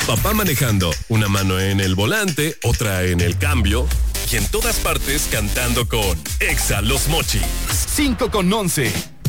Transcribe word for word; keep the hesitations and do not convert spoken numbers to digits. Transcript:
papá manejando, una mano en el volante, otra en el cambio, y en todas partes cantando con Exa Los Mochis. cinco con once.